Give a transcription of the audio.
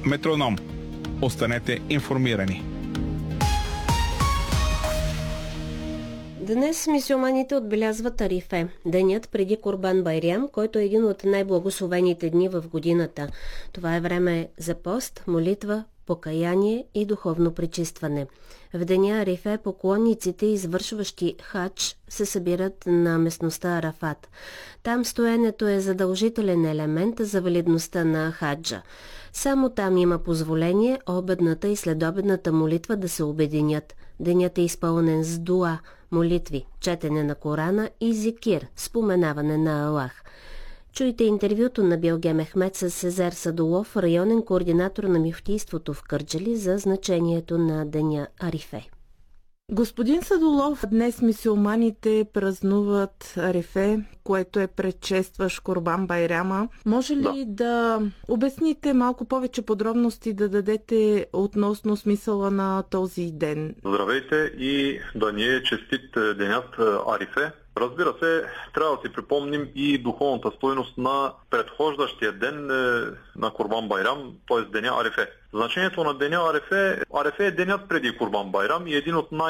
Метроном. Останете информирани. Днес мюсюлманите отбелязват Арифе, денят преди Курбан Байрам, който е един от най-благословените дни в годината. Това е време за пост, молитва, покаяние и духовно пречистване. В деня Арифе поклонниците, извършващи хадж, се събират на местността Арафат. Там стоенето е задължителен елемент за валидността на хаджа. Само там има позволение обедната и следобедната молитва да се обединят. Денят е изпълнен с дуа, молитви, четене на Корана и зикир, споменаване на Аллах. Чуйте интервюто на Билге Мехмед с Сезер Садолов, районен координатор на мюфтийството в Кърджали, за значението на деня Арифе. Господин Садолов, днес мюсюлманите празнуват Арифе, което е предшестващ Курбан Байрама. Може ли да обясните малко повече подробности, да дадете относно смисъла на този ден? Здравейте и да ни е честит денят Арифе. Разбира се, трябва да си припомним и духовната стойност на предхождащия ден на Курбан Байрам, т.е. деня Арифе. Значението на деня Арифе е денят преди Курбан Байрам и един от